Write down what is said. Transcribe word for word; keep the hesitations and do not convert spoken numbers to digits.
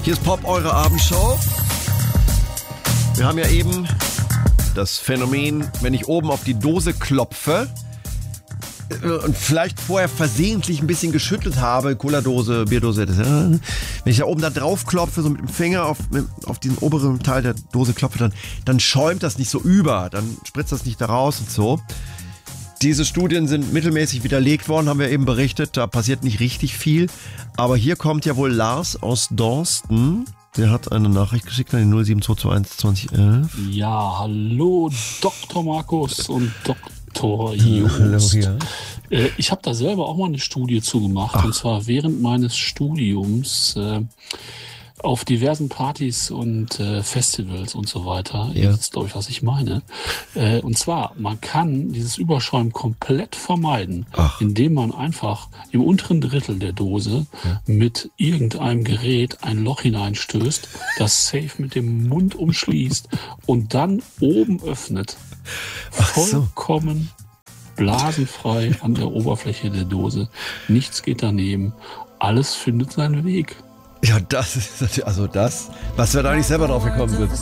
Hier ist Pop, eure Abendshow. Wir haben ja eben das Phänomen, wenn ich oben auf die Dose klopfe und vielleicht vorher versehentlich ein bisschen geschüttelt habe, Cola-Dose, Bierdose, das, wenn ich da oben da drauf klopfe, so mit dem Finger auf, auf diesen oberen Teil der Dose klopfe, dann, dann schäumt das nicht so über, dann spritzt das nicht da raus und so. Diese Studien sind mittelmäßig widerlegt worden, haben wir eben berichtet, da passiert nicht richtig viel. Aber hier kommt ja wohl Lars aus Dorsten, der hat eine Nachricht geschickt an die null sieben zwei zwei eins zwanzig elf. Ja, hallo Doktor Markus und Doktor Just. Hallo, ja. Äh, ich habe da selber auch mal eine Studie zugemacht, Ach. und zwar während meines Studiums äh, auf diversen Partys und äh, Festivals und so weiter. Ja. Das ist, glaube ich, was ich meine. Äh, und zwar, man kann dieses Überschäumen komplett vermeiden, Ach. indem man einfach im unteren Drittel der Dose ja. mit irgendeinem Gerät ein Loch hineinstößt, das safe mit dem Mund umschließt und dann oben öffnet. Vollkommen blasenfrei an der Oberfläche der Dose. Nichts geht daneben. Alles findet seinen Weg. Ja, das ist, also das, was wir da nicht selber drauf gekommen sind.